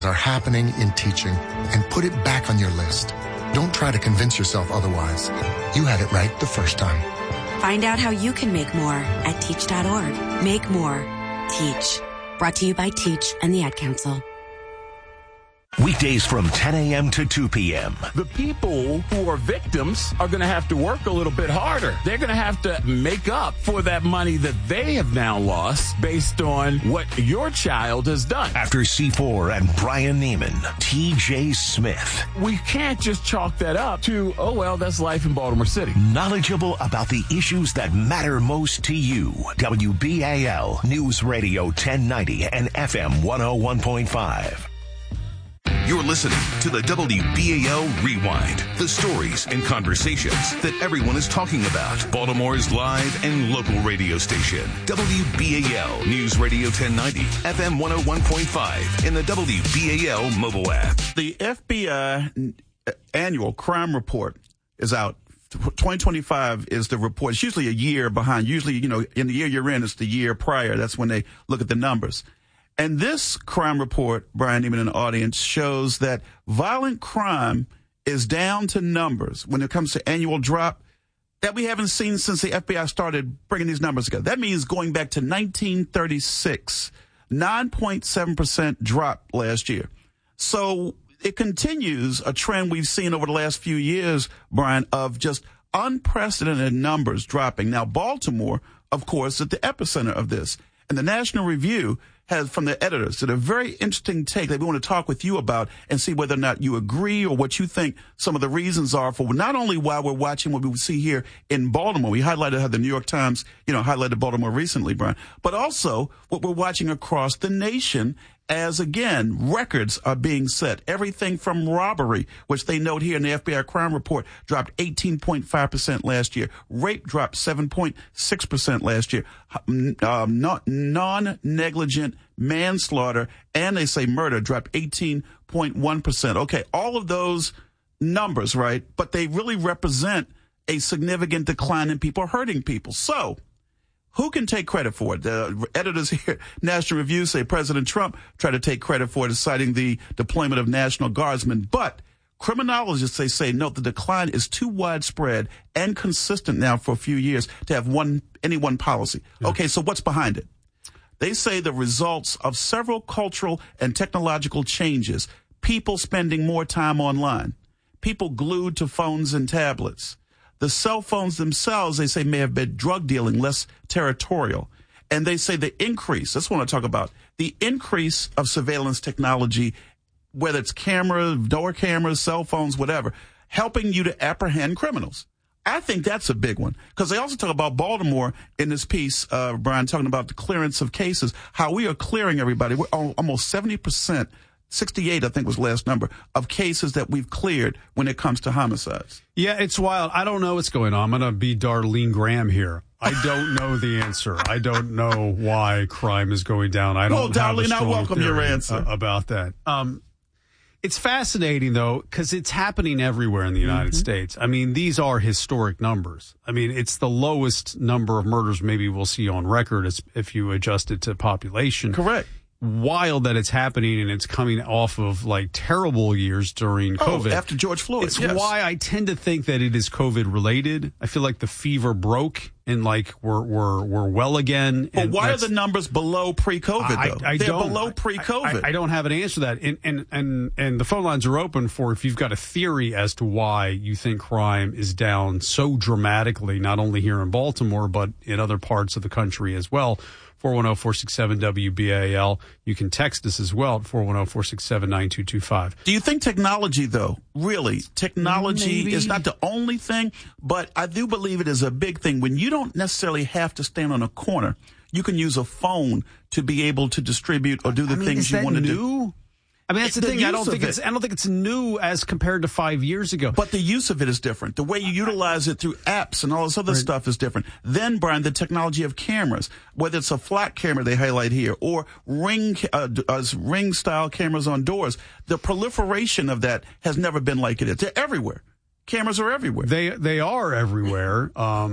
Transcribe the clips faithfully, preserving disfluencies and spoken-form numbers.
are happening in teaching, and put it back on your list. Don't try to convince yourself otherwise. You had it right the first time. Find out how you can make more at teach dot org. Make more. Teach. Brought to you by Teach and the Ad Council. Weekdays from ten a.m. to two p.m. The people who are victims are going to have to work a little bit harder. They're going to have to make up for that money that they have now lost based on what your child has done. After C four and Brian Neiman, T J Smith. We can't just chalk that up to, oh, well, that's life in Baltimore City. Knowledgeable about the issues that matter most to you. W B A L News Radio ten ninety and F M one oh one point five. You're listening to the W B A L Rewind, the stories and conversations that everyone is talking about. Baltimore's live and local radio station, W B A L News Radio ten ninety, F M one oh one point five, and the W B A L mobile app. The F B I annual crime report is out. twenty twenty-five is the report. It's usually a year behind. Usually, you know, in the year you're in, it's the year prior. That's when they look at the numbers. And this crime report, Brian Neiman and the audience, shows that violent crime is down to numbers when it comes to annual drop that we haven't seen since the F B I started bringing these numbers together. That means going back to nineteen thirty-six, nine point seven percent drop last year. So it continues a trend we've seen over the last few years, Brian, of just unprecedented numbers dropping. Now, Baltimore, of course, is at the epicenter of this. And the National Review has, from the editors, did a very interesting take that we want to talk with you about and see whether or not you agree or what you think some of the reasons are for not only why we're watching what we see here in Baltimore. We highlighted how the New York Times, you know, highlighted Baltimore recently, Brian, but also what we're watching across the nation as, again, records are being set. Everything from robbery, which they note here in the F B I crime report, dropped eighteen point five percent last year. Rape dropped seven point six percent last year. Um, not, non-negligent manslaughter, and they say murder, dropped eighteen point one percent. Okay, all of those numbers, right? But they really represent a significant decline in people hurting people. So who can take credit for it? The editors here, National Review, say President Trump tried to take credit for it, citing the deployment of National Guardsmen. But criminologists, they say, note the decline is too widespread and consistent now for a few years to have one any one policy. Yeah. Okay, so what's behind it? They say the results of several cultural and technological changes, people spending more time online, people glued to phones and tablets. The cell phones themselves, they say, may have been drug dealing, less territorial. And they say the increase, that's what I talk about, the increase of surveillance technology, whether it's cameras, door cameras, cell phones, whatever, helping you to apprehend criminals. I think that's a big one, because they also talk about Baltimore in this piece, uh, Brian, talking about the clearance of cases, how we are clearing everybody. We're almost seventy percent, sixty-eight, I think was the last number, of cases that we've cleared when it comes to homicides. Yeah, it's wild. I don't know what's going on. I'm going to be Darlene Graham here. I don't know the answer. I don't know why crime is going down. I don't well, have Darlene, a strong I welcome theory your answer about that. Um, It's fascinating, though, because it's happening everywhere in the United mm-hmm. States. I mean, these are historic numbers. I mean, it's the lowest number of murders maybe we'll see on record as if you adjust it to population. Correct. Wild that it's happening, and it's coming off of, like, terrible years during COVID. Oh, after George Floyd, It's yes. why I tend to think that it is COVID-related. I feel like the fever broke, and, like, we're we're we're well again. But and why are the numbers below pre-COVID, I, though? I They're don't, below pre-COVID. I, I, I don't have an answer to that. And, and, and, and the phone lines are open for if you've got a theory as to why you think crime is down so dramatically, not only here in Baltimore, but in other parts of the country as well. four one zero, four six seven, W B A L. You can text us as well at four one zero, four six seven, nine two two five. Do you think technology, though, really, technology Maybe. is not the only thing, but I do believe it is a big thing. When you don't necessarily have to stand on a corner, you can use a phone to be able to distribute or do the I mean, things is you that want to new? do. I mean, that's the, the thing. I don't use think of it's. it. I don't think it's new as compared to five years ago. But the use of it is different. The way you utilize it through apps and all this other Right. stuff is different. Then, Brian, the technology of cameras, whether it's a flat camera they highlight here or ring uh, uh, ring style cameras on doors, the proliferation of that has never been like it is. They're everywhere. Cameras are everywhere. They they are everywhere. Um,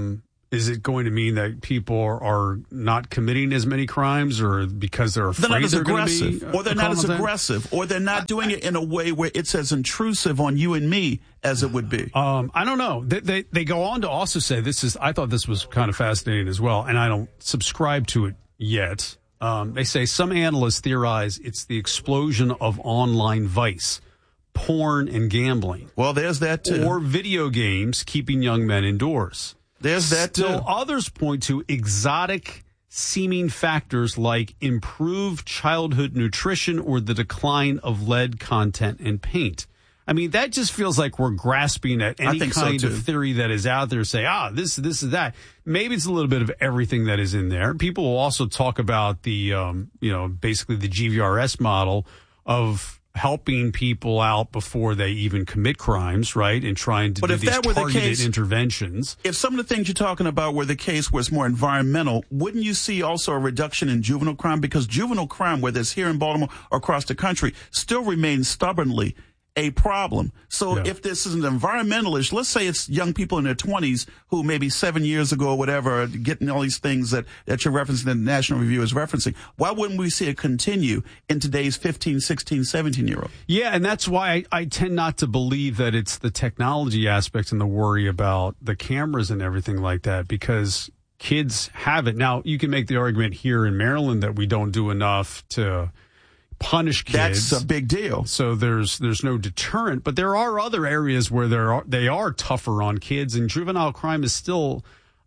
Is it going to mean that people are, are not committing as many crimes, or because they're afraid they're not as they're aggressive, be, or they're not as aggressive, or they're not doing it in a way where it's as intrusive on you and me as it would be? Um, I don't know. They, they they go on to also say this is. I thought this was kind of fascinating as well, and I don't subscribe to it yet. Um, they say some analysts theorize it's the explosion of online vice, porn, and gambling. Well, there's that too. Or video games keeping young men indoors. There's that too. Still, others point to exotic seeming factors like improved childhood nutrition or the decline of lead content in paint. I mean, that just feels like we're grasping at any kind so of theory that is out there, say, ah, this, this is that. Maybe it's a little bit of everything that is in there. People will also talk about the, um, you know, basically the G V R S model of helping people out before they even commit crimes, right? And trying to but do if these that were targeted the case, interventions. If some of the things you're talking about were the case where it's more environmental, wouldn't you see also a reduction in juvenile crime? Because juvenile crime, whether it's here in Baltimore or across the country, still remains stubbornly a problem. So Yeah. if this is an environmentalist, let's say it's young people in their twenties who maybe seven years ago or whatever are getting all these things that, that you're referencing, the National Review is referencing. Why wouldn't we see it continue in today's fifteen, sixteen, seventeen-year-old? Yeah, and that's why I, I tend not to believe that it's the technology aspect and the worry about the cameras and everything like that, because kids have it. Now, you can make the argument here in Maryland that we don't do enough to punish kids. That's a big deal. So there's there's no deterrent, but there are other areas where there are they are tougher on kids, and juvenile crime is still,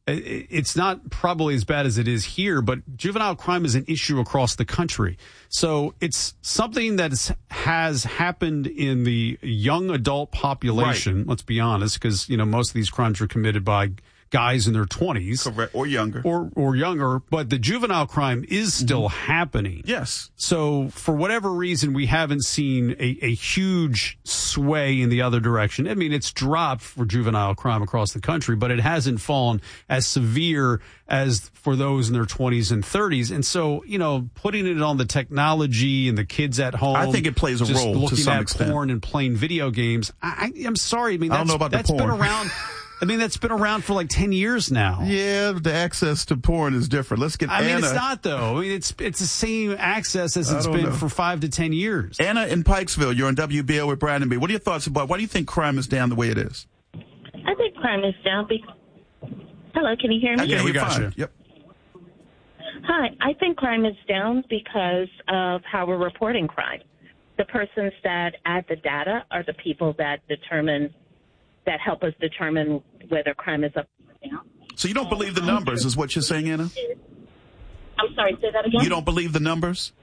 it's not probably as bad as it is here, but juvenile crime is an issue across the country. So it's something that has happened in the young adult population, Right. let's be honest, because you know most of these crimes are committed by guys in their twenties. Correct. Or younger. Or, or younger, but the juvenile crime is still mm-hmm. happening. Yes. So for whatever reason, we haven't seen a, a huge sway in the other direction. I mean, it's dropped for juvenile crime across the country, but it hasn't fallen as severe as for those in their twenties and thirties. And so, you know, putting it on the technology and the kids at home. I think it plays a just role looking to some at extent. porn and playing video games. I, I, I'm sorry. I mean, that's, I don't know about the that's been porn. around. I mean, that's been around for like ten years now. Yeah, the access to porn is different. Let's get I Anna. mean, it's not, though. I mean, it's it's the same access as it's been know. for five to ten years. Anna in Pikesville, you're on W B L with Brandon B. What are your thoughts about, why do you think crime is down the way it is? I think crime is down because... Hello, can you hear me? Okay, Yeah, we you're got fine. you. Yep. Hi, I think crime is down because of how we're reporting crime. The persons that add the data are the people that determine, that help us determine whether crime is up or down. So you don't believe the numbers is what you're saying, Anna? I'm sorry, say that again? You don't believe the numbers?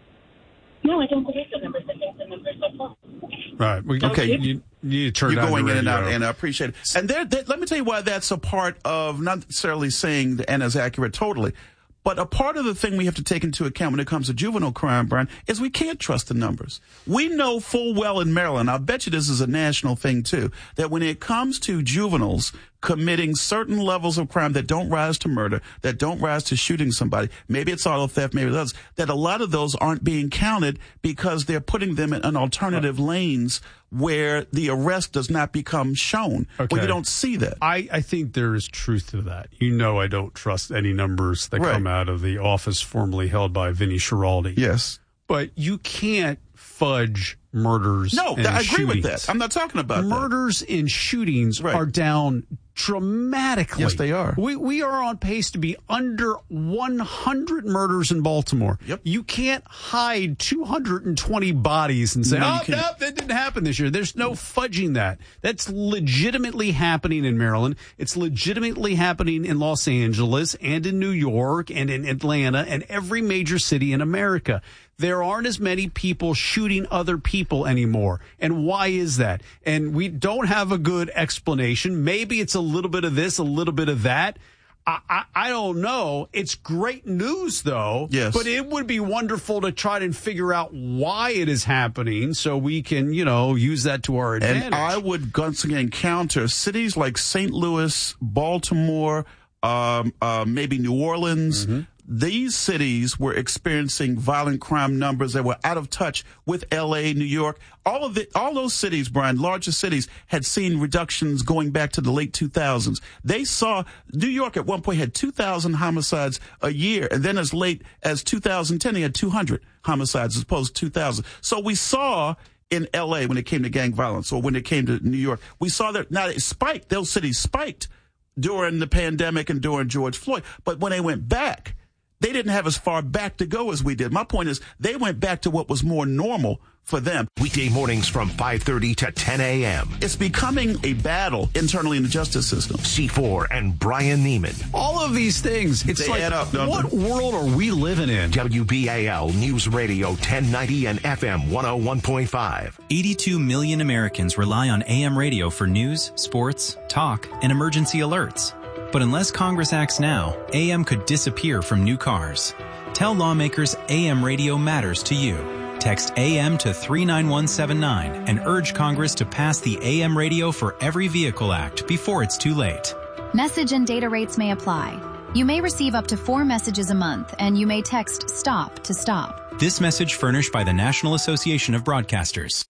No, I don't believe the numbers. I think the numbers are false. Right. We, Okay. You, you need to turn You're down going the in and out, radio. and I appreciate it. And there, there, let me tell you why that's a part of, not necessarily saying that Anna's accurate totally, but a part of the thing we have to take into account when it comes to juvenile crime, Brian, is we can't trust the numbers. We know full well in Maryland, I bet you this is a national thing too, that when it comes to juveniles committing certain levels of crime that don't rise to murder, that don't rise to shooting somebody, maybe it's auto theft, maybe it's others, that a lot of those aren't being counted because they're putting them in, in alternative right. lanes where the arrest does not become shown. Okay. Well, you don't see that. I, I think there is truth to that. You know I don't trust any numbers that Right. come out of the office formerly held by Vinnie Schiraldi. Yes. But you can't fudge murders No, and I agree shootings. with that. I'm not talking about that. Murders and shootings Right. are down dramatically. Yes, they are. We we are on pace to be under one hundred murders in Baltimore. Yep. You can't hide two hundred twenty bodies and say, No, you oh, can't. no, that didn't happen this year. There's no fudging that. That's legitimately happening in Maryland. It's legitimately happening in Los Angeles and in New York and in Atlanta and every major city in America. There aren't as many people shooting other people anymore. And why is that? And we don't have a good explanation. Maybe it's a little bit of this, a little bit of that. I, I, I don't know. It's great news, though. Yes. But it would be wonderful to try and figure out why it is happening so we can, you know, use that to our advantage. And I would once again counter cities like Saint Louis, Baltimore, um, uh, maybe New Orleans, Mm-hmm. these cities were experiencing violent crime numbers that were out of touch with L A, New York. All of it, all those cities, Brian, larger cities, had seen reductions going back to the late two thousands. They saw New York at one point had two thousand homicides a year, and then as late as two thousand ten, they had two hundred homicides as opposed to two thousand. So we saw in L A when it came to gang violence, or when it came to New York, we saw that now it spiked. Those cities spiked during the pandemic and during George Floyd. But when they went back, they didn't have as far back to go as we did. My point is, they went back to what was more normal for them. Weekday mornings from five thirty to ten a.m. It's becoming a battle internally in the justice system. C four and Brian Neiman. All of these things, it's They like, add up, don't what they? world are we living in? W B A L News Radio ten ninety and F M one oh one point five. eighty-two million Americans rely on A M radio for news, sports, talk, and emergency alerts. But unless Congress acts now, A M could disappear from new cars. Tell lawmakers A M radio matters to you. Text A M to three nine one seven nine and urge Congress to pass the A M Radio for Every Vehicle Act before it's too late. Message and data rates may apply. You may receive up to four messages a month, and you may text STOP to stop. This message furnished by the National Association of Broadcasters.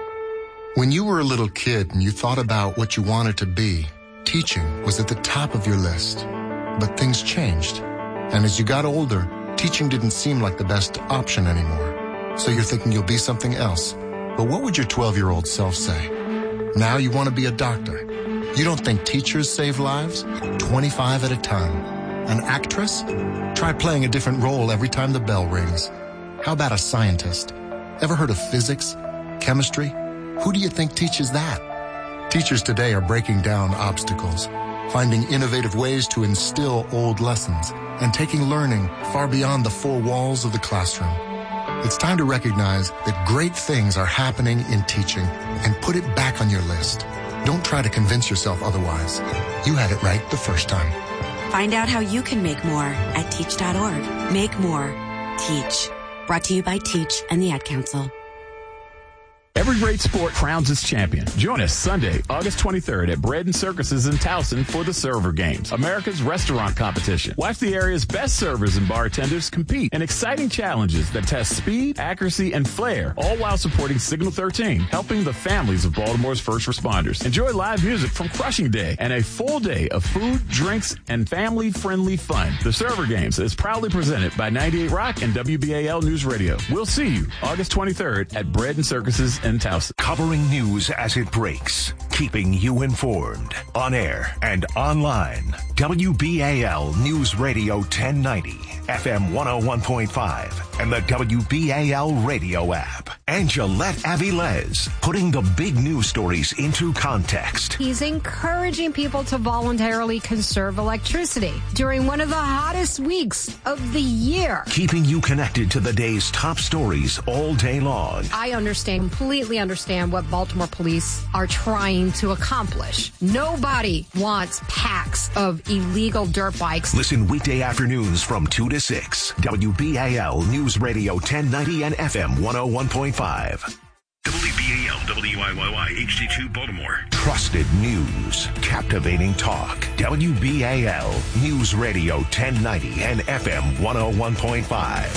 When you were a little kid and you thought about what you wanted to be, teaching was at the top of your list. But things changed. And as you got older, teaching didn't seem like the best option anymore. So you're thinking you'll be something else. But what would your twelve-year-old self say? Now you want to be a doctor. You don't think teachers save lives? twenty-five at a time. An actress? Try playing a different role every time the bell rings. How about a scientist? Ever heard of physics? Chemistry? Who do you think teaches that? Teachers today are breaking down obstacles, finding innovative ways to instill old lessons, and taking learning far beyond the four walls of the classroom. It's time to recognize that great things are happening in teaching and put it back on your list. Don't try to convince yourself otherwise. You had it right the first time. Find out how you can make more at teach dot org. Make more. Teach. Brought to you by Teach and the Ad Council. Every great sport crowns its champion. Join us Sunday, August twenty-third at Bread and Circuses in Towson for the Server Games, America's restaurant competition. Watch the area's best servers and bartenders compete in exciting challenges that test speed, accuracy, and flair, all while supporting Signal thirteen, helping the families of Baltimore's first responders. Enjoy live music from Crushing Day and a full day of food, drinks, and family-friendly fun. The Server Games is proudly presented by ninety-eight Rock and W B A L News Radio. We'll see you August twenty-third at Bread and Circuses in Towson. Covering news as it breaks, keeping you informed, on air and online. W B A L News Radio ten ninety, F M one oh one point five, and the W B A L radio app. Angelette Avilés, putting the big news stories into context. He's encouraging people to voluntarily conserve electricity during one of the hottest weeks of the year. Keeping you connected to the day's top stories all day long. I understand, completely understand what Baltimore police are trying to accomplish. Nobody wants packs of illegal dirt bikes. Listen weekday afternoons from two to six. W B A L News Radio ten ninety and F M one oh one point five. W B A L W I Y Y H D two Baltimore. Trusted news, captivating talk. W B A L News Radio ten ninety and F M one oh one point five.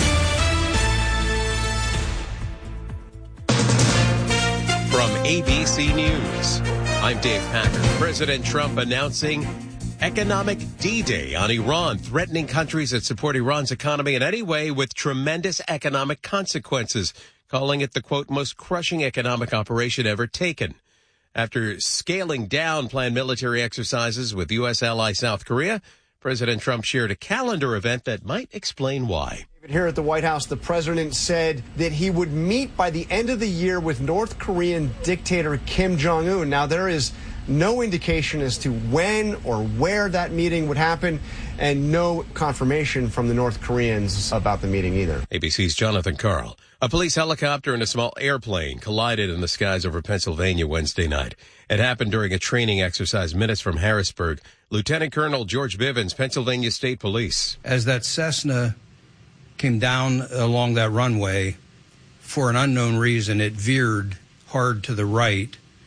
From A B C News, I'm Dave Packer. President Trump announcing economic D-Day on Iran, threatening countries that support Iran's economy in any way with tremendous economic consequences, calling it the, quote, most crushing economic operation ever taken. After scaling down planned military exercises with U S ally South Korea, President Trump shared a calendar event that might explain why. Here at the White House, the president said that he would meet by the end of the year with North Korean dictator Kim Jong-un. Now, there is no indication as to when or where that meeting would happen, and no confirmation from the North Koreans about the meeting either. A B C's Jonathan Karl. A police helicopter and a small airplane collided in the skies over Pennsylvania Wednesday night. It happened during a training exercise minutes from Harrisburg. Lieutenant Colonel George Bivens, Pennsylvania State Police. As that Cessna came down along that runway, for an unknown reason, it veered hard to the right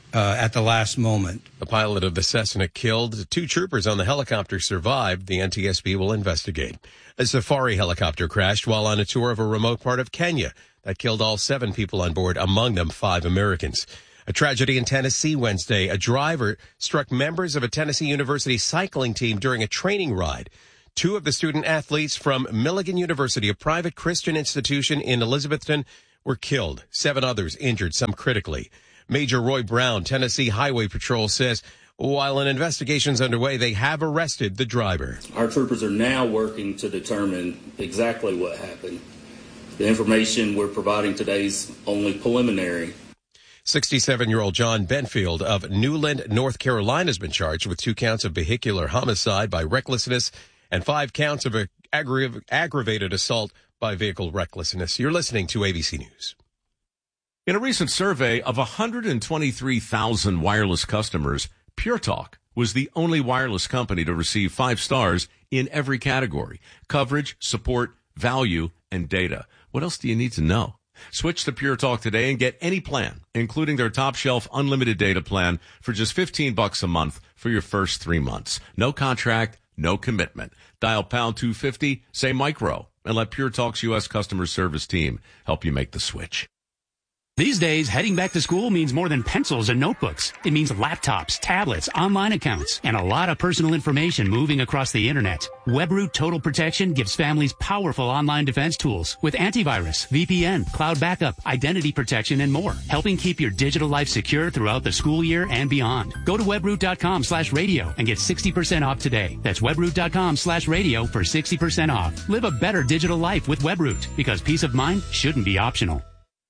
uh, at the last moment. The pilot of the Cessna killed. Two troopers on the helicopter survived. The N T S B will investigate. A safari helicopter crashed while on a tour of a remote part of Kenya. That killed all seven people on board, among them five Americans. A tragedy in Tennessee Wednesday. A driver struck members of a Tennessee University cycling team during a training ride. Two of the student athletes from Milligan University, a private Christian institution in Elizabethton, were killed. Seven others injured, some critically. Major Roy Brown, Tennessee Highway Patrol, says while an investigation is underway, they have arrested the driver. Our troopers are now working to determine exactly what happened. The information we're providing today is only preliminary. sixty-seven-year-old John Benfield of Newland, North Carolina, has been charged with two counts of vehicular homicide by recklessness and five counts of aggra- aggravated assault by vehicle recklessness. You're listening to A B C News. In a recent survey of one hundred twenty-three thousand wireless customers, Pure Talk was the only wireless company to receive five stars in every category: coverage, support, value, and data. What else do you need to know? Switch to Pure Talk today and get any plan, including their top shelf unlimited data plan, for just fifteen bucks a month for your first three months. No contract, no commitment. Dial pound two fifty, say micro, and let Pure Talk's U S customer service team help you make the switch. These days, heading back to school means more than pencils and notebooks. It means laptops, tablets, online accounts, and a lot of personal information moving across the internet. WebRoot Total Protection gives families powerful online defense tools with antivirus, V P N, cloud backup, identity protection, and more, helping keep your digital life secure throughout the school year and beyond. Go to webroot.com slash radio and get sixty percent off today. That's webroot.com slash radio for sixty percent off. Live a better digital life with WebRoot, because peace of mind shouldn't be optional.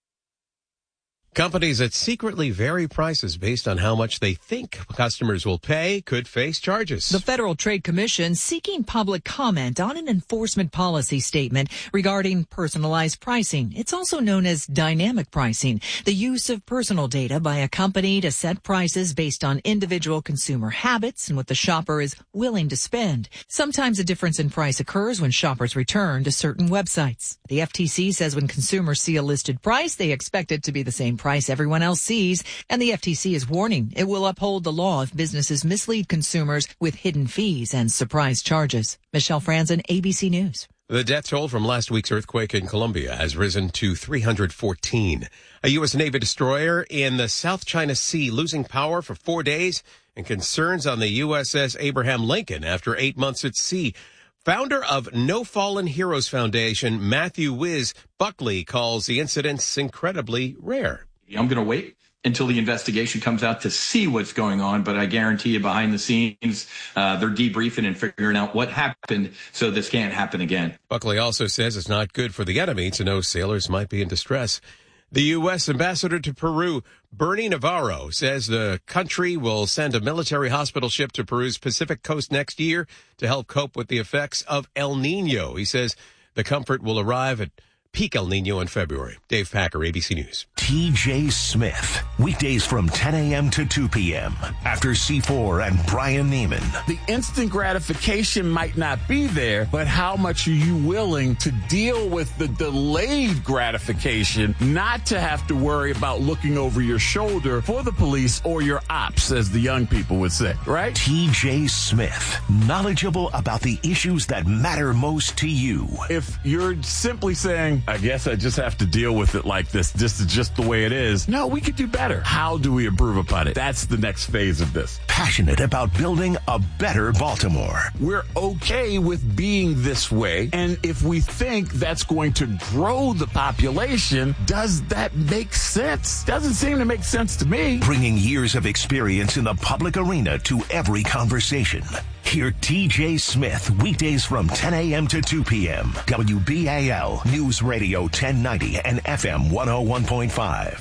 Companies that secretly vary prices based on how much they think customers will pay could face charges. The Federal Trade Commission seeking public comment on an enforcement policy statement regarding personalized pricing. It's also known as dynamic pricing, the use of personal data by a company to set prices based on individual consumer habits and what the shopper is willing to spend. Sometimes a difference in price occurs when shoppers return to certain websites. The F T C says when consumers see a listed price, they expect it to be the same price price everyone else sees, and the F T C is warning it will uphold the law if businesses mislead consumers with hidden fees and surprise charges. Michelle Franzen, A B C News. The death toll from last week's earthquake in Colombia has risen to three hundred fourteen. A U S Navy destroyer in the South China Sea losing power for four days, and concerns on the U S S Abraham Lincoln after eight months at sea. Founder of No Fallen Heroes Foundation, Matthew Wiz Buckley, calls the incidents incredibly rare. I'm going to wait until the investigation comes out to see what's going on, but I guarantee you behind the scenes, uh, they're debriefing and figuring out what happened so this can't happen again. Buckley also says it's not good for the enemy to know sailors might be in distress. The U S ambassador to Peru, Bernie Navarro, says the country will send a military hospital ship to Peru's Pacific coast next year to help cope with the effects of El Nino. He says the comfort will arrive at peak El Nino in February. Dave Packer, A B C News. T J Smith, weekdays from ten a.m. to two p.m. after C four and Brian Neiman. The instant gratification might not be there, but how much are you willing to deal with the delayed gratification, not to have to worry about looking over your shoulder for the police or your ops, as the young people would say, right? T J Smith, knowledgeable about the issues that matter most to you. If you're simply saying, I guess I just have to deal with it like this, this is just the way it is. No, we could do better. How do we improve upon it? That's the next phase of this. Passionate about building a better Baltimore. We're okay with being this way. And if we think that's going to grow the population, does that make sense? Doesn't seem to make sense to me. Bringing years of experience in the public arena to every conversation. Hear T J Smith weekdays from ten a.m. to two p.m. W B A L News Radio ten ninety and F M one oh one point five.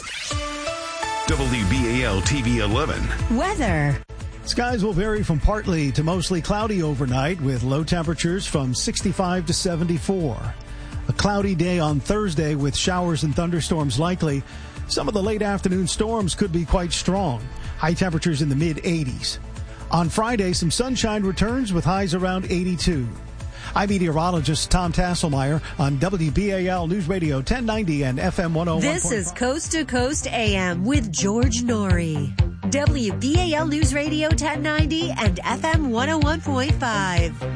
W B A L T V eleven. Weather. Skies will vary from partly to mostly cloudy overnight with low temperatures from sixty-five to seventy-four. A cloudy day on Thursday with showers and thunderstorms likely. Some of the late afternoon storms could be quite strong. High temperatures in the mid eighties. On Friday, some sunshine returns with highs around eighty-two. I'm meteorologist Tom Tasselmeyer on W B A L News Radio ten ninety and F M one oh one point five. This is Coast to Coast A M with George Norrie. W B A L News Radio ten ninety and F M one oh one point five.